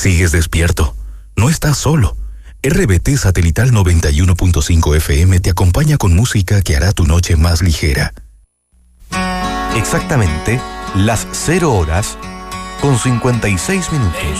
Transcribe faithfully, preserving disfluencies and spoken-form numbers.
Sigues despierto. No estás solo. R B T Satelital noventa y uno punto cinco F M te acompaña con música que hará tu noche más ligera. Exactamente las cero horas con cincuenta y seis minutos.